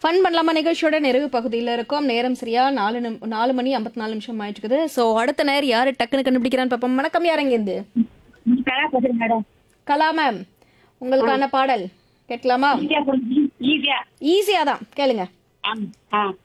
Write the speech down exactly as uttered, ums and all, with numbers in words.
Fun பண்ணலாமா நிகழ்ச்சியோட நிறைவு பகுதியில் இருக்கோம். நேரம் சரியா நாலு நிம் நாலு மணி ஐம்பத்தி நாலு நிமிஷம் ஆயிட்டு இருக்குது. ஸோ அடுத்த நேரம் யாரு டக்குன்னு கண்டுபிடிக்கிறான்னு பார்ப்போம். வணக்கம், யார் எங்கேருந்து? கலா பேசுறேன் மேடம். கலா மேம், உங்களுக்கான பாடல் கேட்கலாமா? ஈஸியா ஈஸியா ஈஸியா தான் கேளுங்க. ஆ ஆ